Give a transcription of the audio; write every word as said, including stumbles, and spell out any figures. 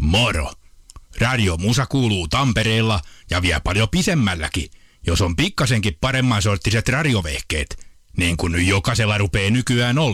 Moro! Radio Musa kuuluu Tampereella ja vielä paljon pisemmälläkin, jos on pikkasenkin paremman sorttiset radiovehkeet, niin kuin nyt jokaisella rupee nykyään olla.